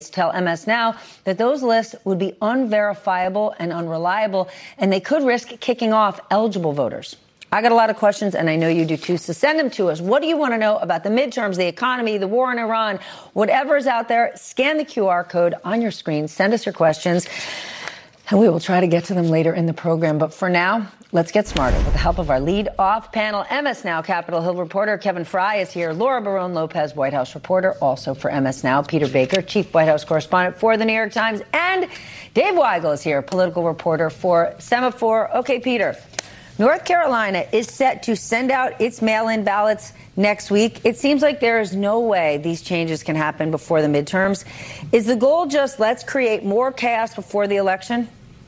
tell MS Now that those lists would be unverifiable and unreliable, and they could risk kicking off eligible voters. I got a lot of questions, and I know you do too, so send them to us. What do you want to know about the midterms, the economy, the war in Iran, whatever's out there? Scan the QR code on your screen. Send us your questions, and we will try to get to them later in the program. But for now, let's get smarter with the help of our lead-off panel. MS Now Capitol Hill reporter Kevin Fry is here. Laura Barone-Lopez, White House reporter, also for MS Now. Peter Baker, chief White House correspondent for the New York Times. And Dave Weigel is here, political reporter for Semafor. Okay, Peter. North Carolina is set to send out its mail-in ballots next week. It seems like there is no way these changes can happen before the midterms. Is the goal just let's create more chaos before the election?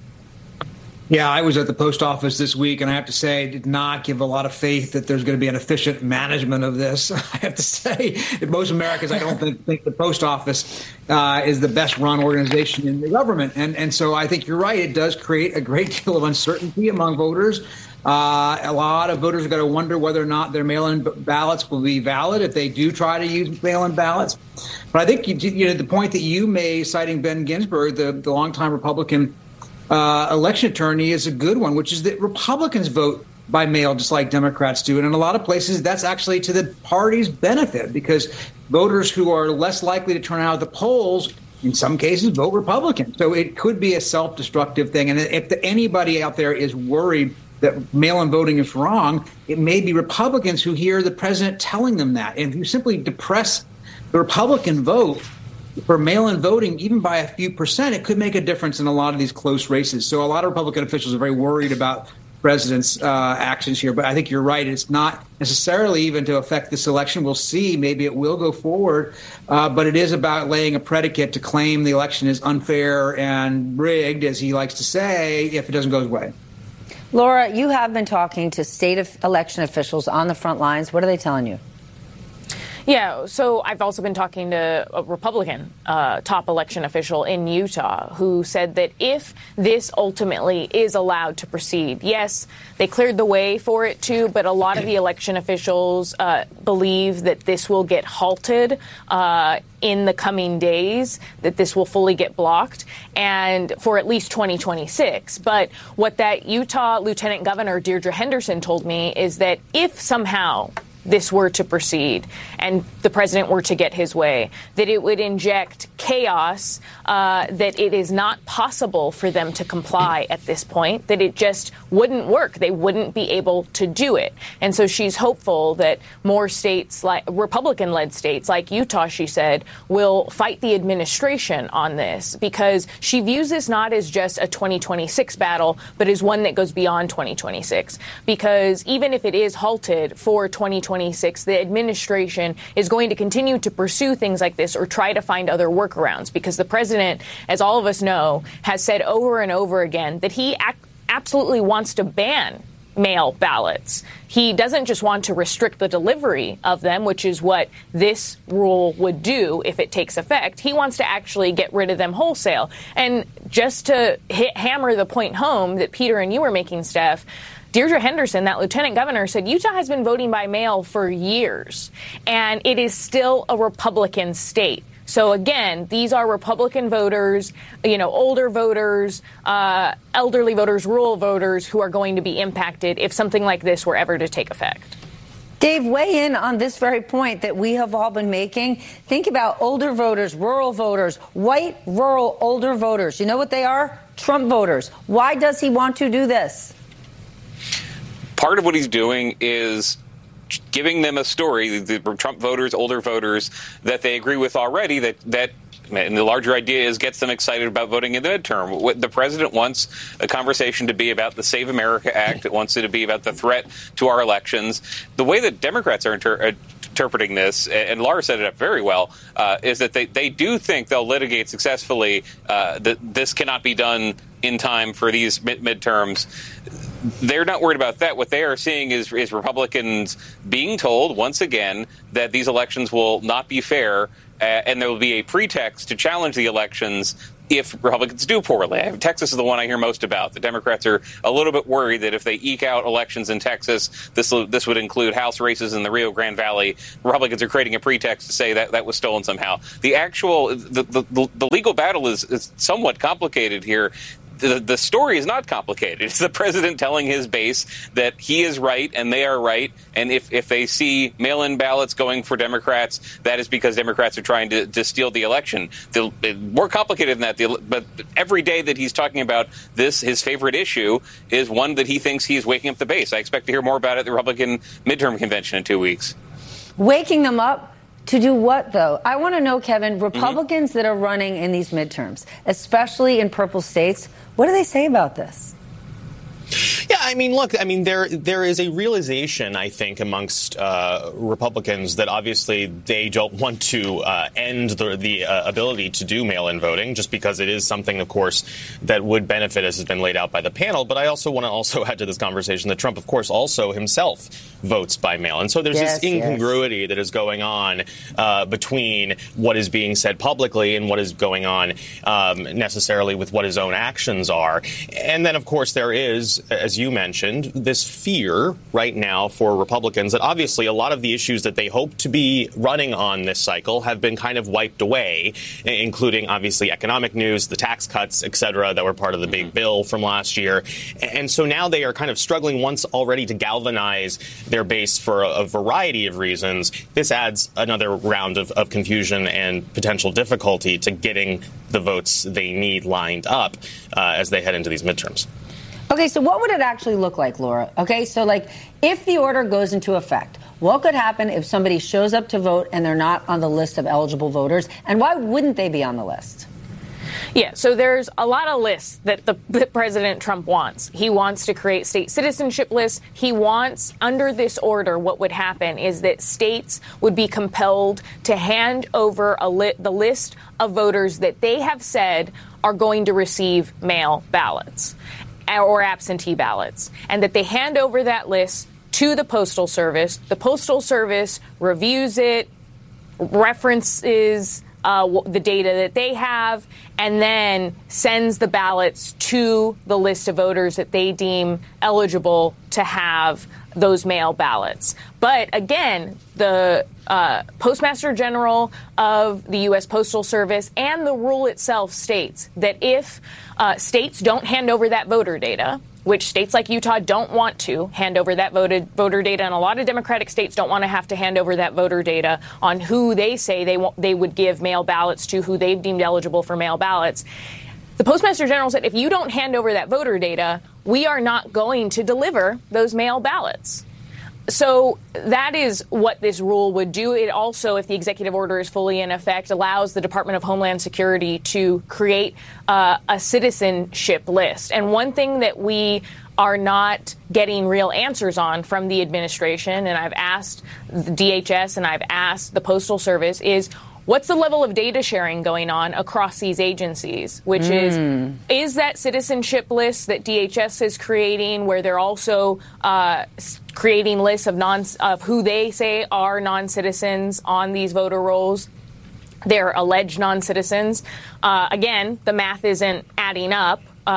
Yeah, I was at the post office this week, and I have to say I did not give a lot of faith that there's going to be an efficient management of this. I have to say that most Americans, I don't think the post office is the best run organization in the government. And so I think you're right. It does create a great deal of uncertainty among voters. A lot of voters are going to wonder whether or not their mail-in ballots will be valid if they do try to use mail-in ballots. But I think the point that you made, citing Ben Ginsburg, the longtime Republican election attorney, is a good one, which is that Republicans vote by mail just like Democrats do. And in a lot of places, that's actually to the party's benefit, because voters who are less likely to turn out at the polls in some cases vote Republican. So it could be a self-destructive thing. And if anybody out there is worried that mail-in voting is wrong, it may be Republicans who hear the president telling them that. And if you simply depress the Republican vote for mail-in voting, even by a few percent, it could make a difference in a lot of these close races. So a lot of Republican officials are very worried about president's actions here. But I think you're right. It's not necessarily even to affect this election. We'll see. Maybe it will go forward. But it is about laying a predicate to claim the election is unfair and rigged, as he likes to say, if it doesn't go his way. Laura, you have been talking to state election officials on the front lines. What are they telling you? Yeah, so I've also been talking to a Republican top election official in Utah who said that if this ultimately is allowed to proceed, yes, they cleared the way for it to, but a lot of the election officials believe that this will get halted in the coming days, that this will fully get blocked, and for at least 2026. But what that Utah Lieutenant Governor Deirdre Henderson told me is that if somehow this were to proceed and the president were to get his way, that it would inject chaos, that it is not possible for them to comply at this point, that it just wouldn't work. They wouldn't be able to do it. And so she's hopeful that more states, like Republican-led states like Utah, she said, will fight the administration on this, because she views this not as just a 2026 battle, but as one that goes beyond 2026. Because even if it is halted for 2026, the administration is going to continue to pursue things like this or try to find other workarounds, because the president, as all of us know, has said over and over again that he absolutely wants to ban mail ballots. He doesn't just want to restrict the delivery of them, which is what this rule would do if it takes effect. He wants to actually get rid of them wholesale. And just to hammer the point home that Peter and you were making, Steph, Deirdre Henderson, that lieutenant governor, said Utah has been voting by mail for years, and it is still a Republican state. So, again, these are Republican voters, older voters, elderly voters, rural voters who are going to be impacted if something like this were ever to take effect. Dave, weigh in on this very point that we have all been making. Think about older voters, rural voters, white, rural, older voters. You know what they are? Trump voters. Why does he want to do this? Part of what he's doing is giving them a story, the Trump voters, older voters, that they agree with already, that and the larger idea is gets them excited about voting in the midterm. The president wants a conversation to be about the Save America Act. It wants it to be about the threat to our elections. The way that Democrats are interpreting this, and Laura set it up very well, is that they do think they'll litigate successfully that this cannot be done in time for these midterms. they're not worried about that. What they are seeing is Republicans being told once again that these elections will not be fair, and there will be a pretext to challenge the elections if Republicans do poorly. Texas is the one I hear most about. The Democrats are a little bit worried that if they eke out elections in Texas, this would include House races in the Rio Grande Valley. Republicans are creating a pretext to say that was stolen somehow. The legal battle is somewhat complicated here. The story is not complicated. It's the president telling his base that he is right and they are right. And if they see mail-in ballots going for Democrats, that is because Democrats are trying to steal the election. More complicated than that. But every day that he's talking about this, his favorite issue is one that he thinks he is waking up the base. I expect to hear more about it at the Republican midterm convention in 2 weeks. Waking them up? To do what, though? I want to know, Kevin, Republicans that are running in these midterms, especially in purple states, what do they say about this? Yeah, I mean, look, there is a realization, I think, amongst Republicans that obviously they don't want to end the ability to do mail-in voting, just because it is something, of course, that would benefit, as has been laid out by the panel. But I also want to add to this conversation that Trump, of course, also himself votes by mail. And so there's this incongruity that is going on between what is being said publicly and what is going on necessarily with what his own actions are. And then, of course, there is, as you mentioned, this fear right now for Republicans that obviously a lot of the issues that they hope to be running on this cycle have been kind of wiped away, including obviously economic news, the tax cuts, et cetera, that were part of the big bill from last year. And so now they are kind of struggling once already to galvanize their base for a variety of reasons. This adds another round of confusion and potential difficulty to getting the votes they need lined up as they head into these midterms. Okay, so what would it actually look like, Laura? Okay, so if the order goes into effect, what could happen if somebody shows up to vote and they're not on the list of eligible voters? And why wouldn't they be on the list? Yeah, so there's a lot of lists that President Trump wants. He wants to create state citizenship lists. He wants, under this order, what would happen is that states would be compelled to hand over the list of voters that they have said are going to receive mail ballots or absentee ballots, and that they hand over that list to the Postal Service. The Postal Service reviews it, references the data that they have, and then sends the ballots to the list of voters that they deem eligible to have those mail ballots. But again, the Postmaster General of the U.S. Postal Service and the rule itself states that if states don't hand over that voter data, which states like Utah don't want to hand over that voter data, and a lot of Democratic states don't want to have to hand over that voter data on who they say they would give mail ballots to, who they've deemed eligible for mail ballots. The Postmaster General said, if you don't hand over that voter data, we are not going to deliver those mail ballots. So that is what this rule would do. It also, if the executive order is fully in effect, allows the Department of Homeland Security to create a citizenship list. And one thing that we are not getting real answers on from the administration, and I've asked the DHS and I've asked the Postal Service, is what's the level of data sharing going on across these agencies, which is that citizenship list that DHS is creating, where they're also creating lists of who they say are non-citizens on these voter rolls. They're alleged non-citizens. Again, the math isn't adding up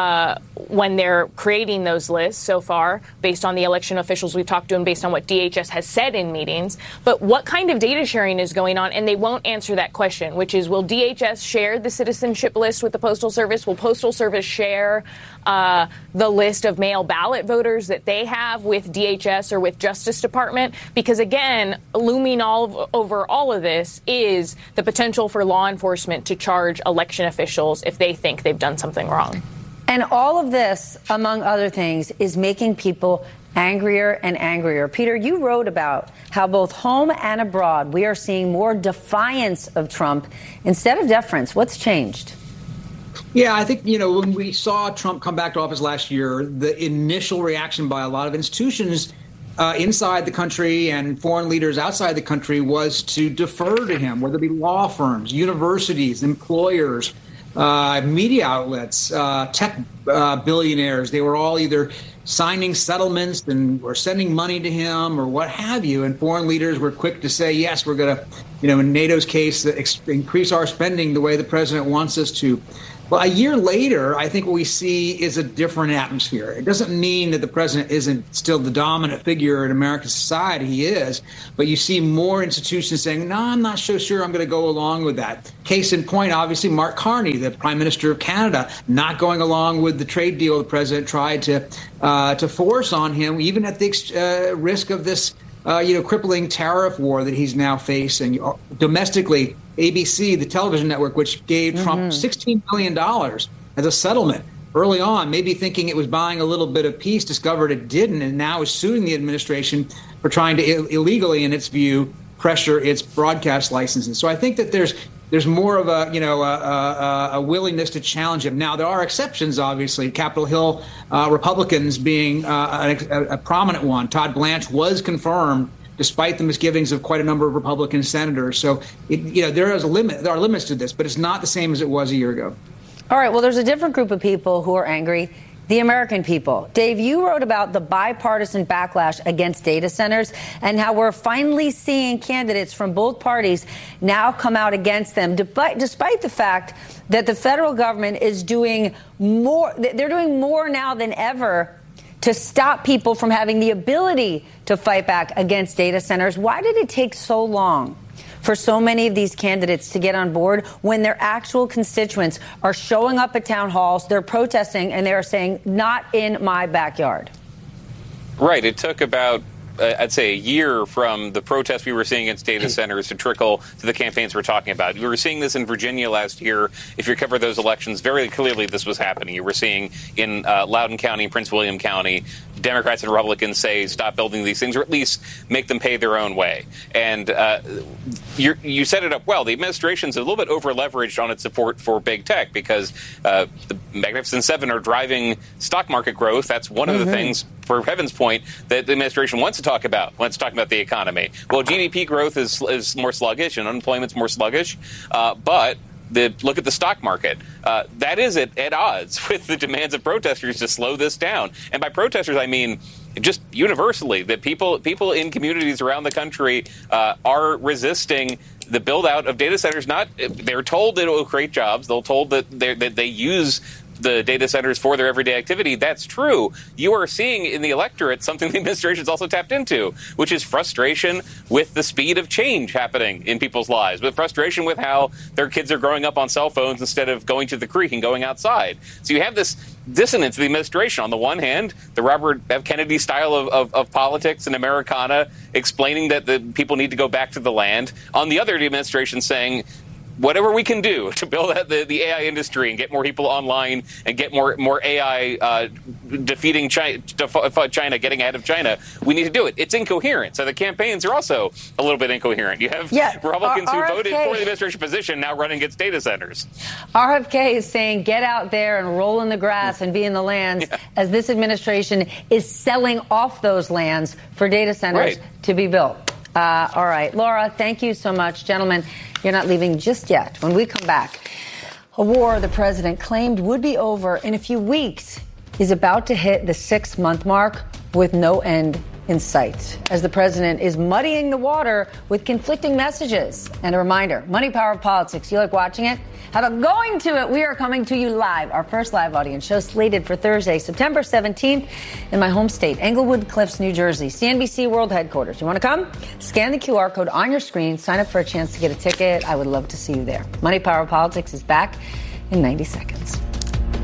when they're creating those lists so far, based on the election officials we've talked to and based on what DHS has said in meetings. But what kind of data sharing is going on? And they won't answer that question, which is, will DHS share the citizenship list with the Postal Service? Will Postal Service share the list of mail ballot voters that they have with DHS or with Justice Department? Because, again, looming over all of this is the potential for law enforcement to charge election officials if they think they've done something wrong. And all of this, among other things, is making people angrier and angrier. Peter, you wrote about how both home and abroad we are seeing more defiance of Trump instead of deference. What's changed? Yeah, I think, when we saw Trump come back to office last year, the initial reaction by a lot of institutions inside the country and foreign leaders outside the country was to defer to him, whether it be law firms, universities, employers. media outlets, tech billionaires. They were all either signing settlements or sending money to him or what have you. And foreign leaders were quick to say, yes, we're going to, in NATO's case, increase our spending the way the president wants us to. Well, a year later, I think what we see is a different atmosphere. It doesn't mean that the president isn't still the dominant figure in American society. He is. But you see more institutions saying, no, I'm not so sure I'm going to go along with that. Case in point, obviously, Mark Carney, the Prime Minister of Canada, not going along with the trade deal the president tried to force on him, even at the risk of this crippling tariff war that he's now facing. Domestically, ABC, the television network, which gave Trump $16 billion as a settlement early on, maybe thinking it was buying a little bit of peace, discovered it didn't, and now is suing the administration for trying to illegally, in its view, pressure its broadcast licenses. So I think that there's more of a willingness to challenge him. Now, there are exceptions, obviously. Capitol Hill Republicans being a prominent one. Todd Blanche was confirmed, despite the misgivings of quite a number of Republican senators. So, there are limits to this, but it's not the same as it was a year ago. All right. Well, there's a different group of people who are angry. The American people. Dave, you wrote about the bipartisan backlash against data centers and how we're finally seeing candidates from both parties now come out against them, despite the fact that the federal government is doing more. They're doing more now than ever to stop people from having the ability to fight back against data centers. Why did it take so long for so many of these candidates to get on board when their actual constituents are showing up at town halls, they're protesting, and they're saying, not in my backyard? Right. It took about, I'd say, a year from the protests we were seeing against data centers to trickle to the campaigns we're talking about. We were seeing this in Virginia last year. If you cover those elections, very clearly this was happening. You were seeing in Loudoun County, Prince William County, Democrats and Republicans say stop building these things, or at least make them pay their own way. And you set it up well. The administration's a little bit over-leveraged on its support for big tech because the Magnificent Seven are driving stock market growth. That's one of the things, for heaven's point, that the administration wants to talk about when it's talking about the economy. Well, GDP growth is more sluggish and unemployment's more sluggish, but look at the stock market. That is at odds with the demands of protesters to slow this down. And by protesters, I mean just universally, that people in communities around the country are resisting the build out of data centers. They're told that it will create jobs. They're told that they use the data centers for their everyday activity. That's true. You are seeing in the electorate something the administration's also tapped into, which is frustration with the speed of change happening in people's lives, with frustration with how their kids are growing up on cell phones instead of going to the creek and going outside. So you have this dissonance of the administration. On the one hand, the Robert F. Kennedy style of politics and Americana explaining that the people need to go back to the land. On the other, the administration saying, whatever we can do to build out the AI industry and get more people online and get more AI defeating China, getting ahead of China, we need to do it. It's incoherent. So the campaigns are also a little bit incoherent. You have Republicans who voted for the administration position now running against data centers. RFK is saying get out there and roll in the grass and be in the lands as this administration is selling off those lands for data centers to be built. All right. Laura, thank you so much. Gentlemen, you're not leaving just yet. When we come back, a war the president claimed would be over in a few weeks is about to hit the 6-month mark with no end in sight, as the president is muddying the water with conflicting messages. And a reminder, Money, Power, Politics. You like watching it? How about going to it? We are coming to you live. Our first live audience show slated for Thursday, September 17th in my home state, Englewood Cliffs, New Jersey, CNBC World Headquarters. You want to come? Scan the QR code on your screen. Sign up for a chance to get a ticket. I would love to see you there. Money, Power, Politics is back in 90 seconds.